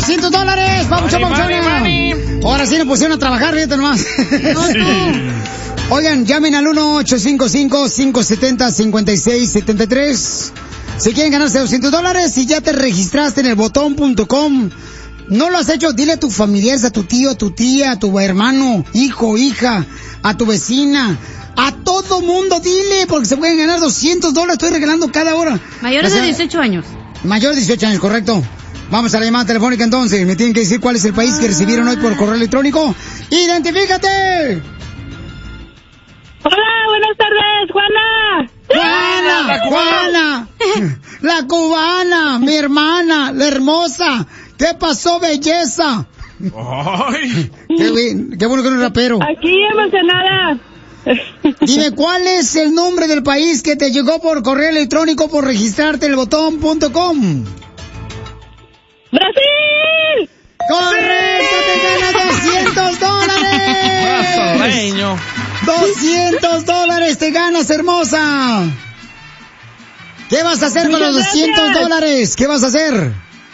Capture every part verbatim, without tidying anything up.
doscientos dólares. Vamos, vamos, ahora sí nos pusieron a trabajar, fíjate nomás. Sí. Oigan, llamen al uno ocho cinco cinco, cinco siete cero, cinco seis siete tres. Si quieren ganarse doscientos dólares, si ya te registraste en el botón punto com, no lo has hecho, dile a tu familiares, a tu tío, a tu tía, a tu hermano, hijo, hija, a tu vecina, a todo mundo, dile, porque se pueden ganar doscientos dólares, estoy regalando cada hora. Mayores o sea, de dieciocho años. Mayores de dieciocho años, correcto. Vamos a la llamada telefónica entonces. Me tienen que decir cuál es el país que recibieron hoy por correo electrónico. ¡Identifícate! Hola, buenas tardes, Juana. Juana, la Juana, la cubana, mi hermana, la hermosa. ¿Qué pasó, belleza? Ay. Qué, qué bueno que no es rapero. Aquí emocionada. Dime, ¿cuál es el nombre del país que te llegó por correo electrónico por registrarte en el botón punto com? ¡Brasil! ¡Correcto! ¡Te ganas doscientos dólares! ¡doscientos dólares te ganas, hermosa! ¿Qué vas a hacer con los doscientos dólares? ¿Qué vas a hacer?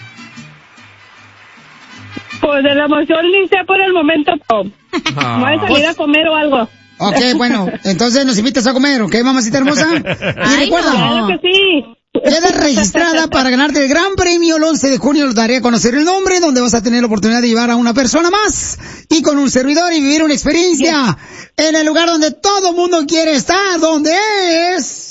Pues de la emoción ni sé por el momento. No. Voy a salir pues, a comer o algo. Ok, bueno, entonces nos invitas a comer, ¿ok, mamacita hermosa? Y Ay, recuerda, no, claro que sí. Queda registrada para ganarte el gran premio el once de junio. Los daré a conocer el nombre, donde vas a tener la oportunidad de llevar a una persona más y con un servidor y vivir una experiencia en el lugar donde todo mundo quiere estar, donde es...